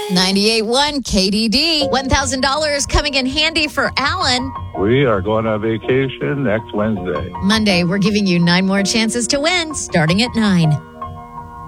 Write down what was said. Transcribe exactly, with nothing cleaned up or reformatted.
ninety-eight point one K D D. one thousand dollars coming in handy for Alan. We are going on vacation next Wednesday. Monday, we're giving you nine more chances to win, starting at nine.